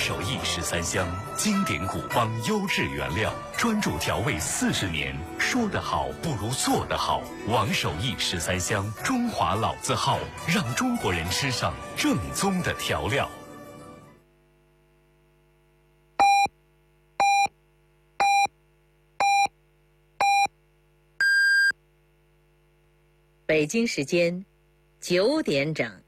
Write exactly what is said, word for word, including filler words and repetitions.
手艺十三香，经典古方，优质原料，专注调味四十年。说得好不如做得好。王手艺十三香，中华老字号，让中国人吃上正宗的调料。 北京时间九点整。